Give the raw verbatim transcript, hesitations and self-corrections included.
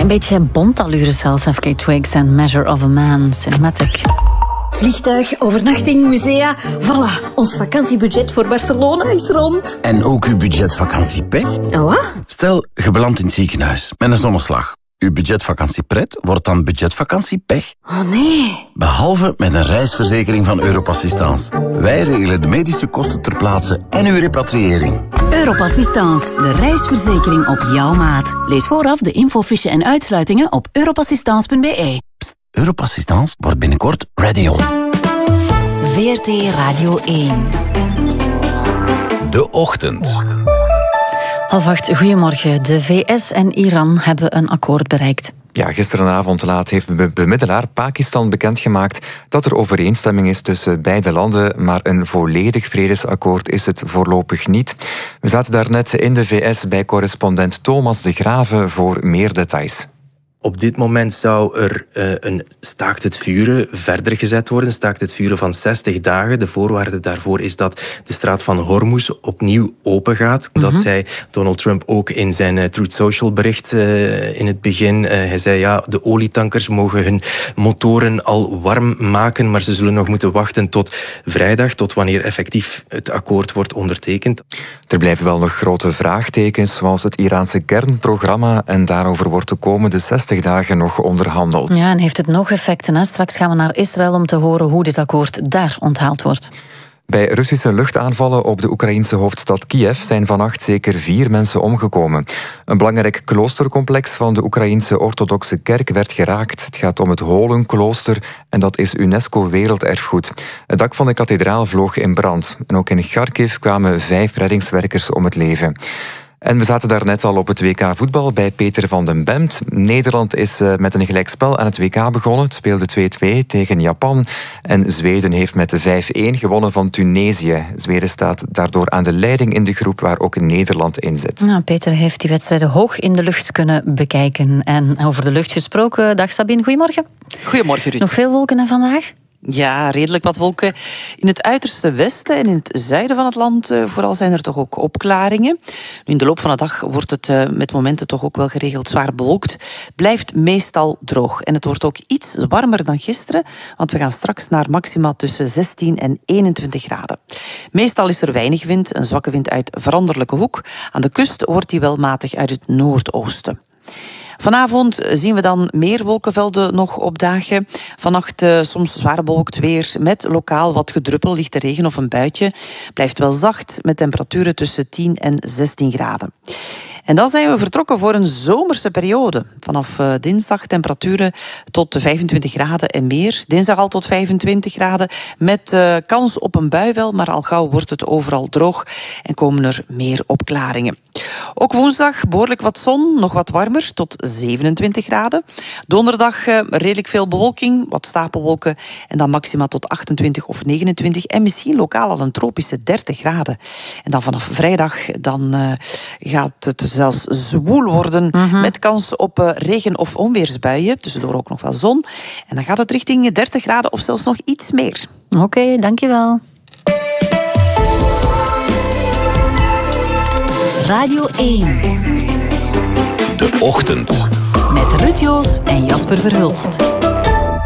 Een beetje Bond-allure zelfs, F K Twigs en Measure of a Man, Cinematic. Vliegtuig, overnachting, musea. Voilà, ons vakantiebudget voor Barcelona is rond. En ook uw budgetvakanciepech? Oh, wat? Stel, je belandt in het ziekenhuis met een zonneslag. Uw budgetvakantiepret wordt dan budgetvakantiepech. Oh nee. Behalve met een reisverzekering van Europassistance. Wij regelen de medische kosten ter plaatse en uw repatriëring. Europassistance, de reisverzekering op jouw maat. Lees vooraf de infofiche en uitsluitingen op europassistance punt b e. Pst, Europassistance wordt binnenkort ready on. V R T Radio één. De Ochtend. Half acht, goedemorgen. De V S en Iran hebben een akkoord bereikt. Ja, gisteravond laat heeft de bemiddelaar Pakistan bekendgemaakt dat er overeenstemming is tussen beide landen, maar een volledig vredesakkoord is het voorlopig niet. We zaten daarnet in de V S bij correspondent Thomas de Grave voor meer details. Op dit moment zou er uh, een staakt het vuren verder gezet worden. Een staakt het vuren van zestig dagen. De voorwaarde daarvoor is dat de straat van Hormuz opnieuw open gaat. Mm-hmm. Dat zei Donald Trump ook in zijn uh, Truth Social bericht uh, in het begin. Uh, hij zei ja, de olietankers mogen hun motoren al warm maken, maar ze zullen nog moeten wachten tot vrijdag, tot wanneer effectief het akkoord wordt ondertekend. Er blijven wel nog grote vraagtekens, zoals het Iraanse kernprogramma, en daarover wordt de komende zestig dagen nog onderhandeld. Ja, en heeft het nog effecten? Hè? Straks gaan we naar Israël om te horen hoe dit akkoord daar onthaald wordt. Bij Russische luchtaanvallen op de Oekraïense hoofdstad Kiev zijn vannacht zeker vier mensen omgekomen. Een belangrijk kloostercomplex van de Oekraïense orthodoxe kerk werd geraakt. Het gaat om het Holenklooster en dat is UNESCO Werelderfgoed. Het dak van de kathedraal vloog in brand. En ook in Kharkiv kwamen vijf reddingswerkers om het leven. En we zaten daar net al op het W K voetbal bij Peter van den Bemt. Nederland is met een gelijkspel aan het W K begonnen. Het speelde twee-twee tegen Japan. En Zweden heeft met vijf-één gewonnen van Tunesië. Zweden staat daardoor aan de leiding in de groep waar ook Nederland in zit. Nou, Peter heeft die wedstrijden hoog in de lucht kunnen bekijken. En over de lucht gesproken, dag Sabine, goedemorgen. Goedemorgen Ruud. Nog veel wolken hè, vandaag? Ja, redelijk wat wolken. In het uiterste westen en in het zuiden van het land uh, vooral zijn er toch ook opklaringen. Nu, in de loop van de dag wordt het uh, met momenten toch ook wel geregeld zwaar bewolkt. Blijft meestal droog. En het wordt ook iets warmer dan gisteren, want we gaan straks naar maxima tussen zestien en eenentwintig graden. Meestal is er weinig wind, een zwakke wind uit veranderlijke hoek. Aan de kust wordt die wel matig uit het noordoosten. Vanavond zien we dan meer wolkenvelden nog opdagen. Vannacht uh, soms zwaar bewolkt weer met lokaal wat gedruppel, lichte regen of een buitje. Blijft wel zacht met temperaturen tussen tien en zestien graden. En dan zijn we vertrokken voor een zomerse periode. Vanaf uh, dinsdag temperaturen tot vijfentwintig graden en meer. Dinsdag al tot vijfentwintig graden met uh, kans op een bui wel, maar al gauw wordt het overal droog en komen er meer opklaringen. Ook woensdag behoorlijk wat zon, nog wat warmer, tot zevenentwintig graden. Donderdag uh, redelijk veel bewolking, wat stapelwolken en dan maxima tot achtentwintig of negenentwintig en misschien lokaal al een tropische dertig graden. En dan vanaf vrijdag dan uh, gaat het zelfs zwoel worden, mm-hmm. met kans op uh, regen- of onweersbuien, tussendoor ook nog wel zon. En dan gaat het richting dertig graden of zelfs nog iets meer. Oké, okay, dankjewel. Radio één. De Ochtend. Met Ruud Joos en Jasper Verhulst.